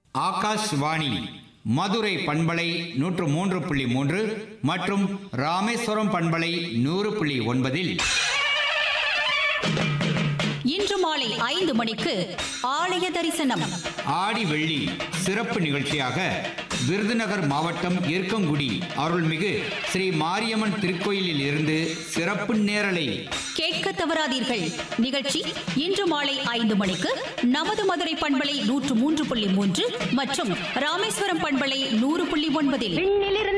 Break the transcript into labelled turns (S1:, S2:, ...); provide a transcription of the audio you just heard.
S1: ஆகாஷ்வாணி மதுரை பண்பலை 103.3 மற்றும் ராமேஸ்வரம் பண்பலை 100.9
S2: இன்று மாலை 5 மணிக்கு ஆலய தரிசனம்.
S1: ஆடி வெள்ளி சிறப்பு நிகழ்ச்சியாக விருதுநகர் மாவட்டம் இருக்கங்குடி அருள்மிகு ஸ்ரீ மாரியம்மன் திருக்கோயிலில் இருந்து சிறப்பு நேரலை
S2: கேட்க தவறாதீர்கள். நிகழ்ச்சி இன்று மாலை 5 மணிக்கு நமது மதுரை பண்பலை 103.3 மற்றும் ராமேஸ்வரம் பண்பலை 100.9.